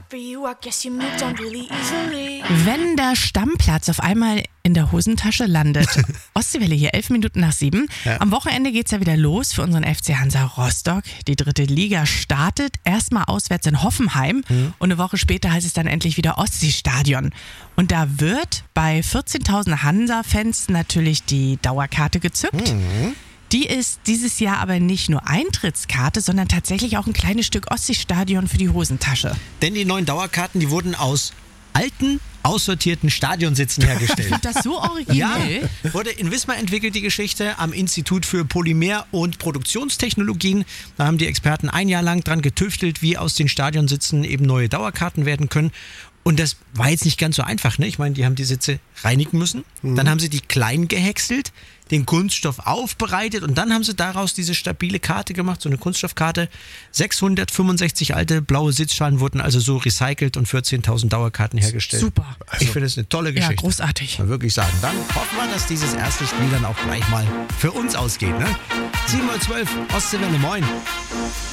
Wenn der Stammplatz auf einmal in der Hosentasche landet. Ostseewelle hier, 7:11. Ja. Am Wochenende geht's ja wieder los für unseren FC Hansa Rostock. Die 3. Liga startet erstmal auswärts in Hoffenheim und eine Woche später heißt es dann endlich wieder Ostseestadion. Und da wird bei 14.000 Hansa-Fans natürlich die Dauerkarte gezückt. Die ist dieses Jahr aber nicht nur Eintrittskarte, sondern tatsächlich auch ein kleines Stück Ostseestadion für die Hosentasche. Denn die neuen Dauerkarten, die wurden aus alten, aussortierten Stadionsitzen hergestellt. Das so originell? Ja, wurde in Wismar entwickelt, die Geschichte, am Institut für Polymer- und Produktionstechnologien. Da haben die Experten ein Jahr lang dran getüftelt, wie aus den Stadionsitzen eben neue Dauerkarten werden können. Und das war jetzt nicht ganz so einfach, ne? Ich meine, die haben die Sitze reinigen müssen, dann haben sie die klein gehäckselt, den Kunststoff aufbereitet und dann haben sie daraus diese stabile Karte gemacht, so eine Kunststoffkarte. 665 alte blaue Sitzschalen wurden also so recycelt und 14.000 Dauerkarten hergestellt. Super. Ich finde das eine tolle Geschichte. Ja, großartig. Kann man wirklich sagen. Dann hoffen wir, dass dieses erste Spiel dann auch gleich mal für uns ausgeht, ne? 7:12 Ostseewelle, moin.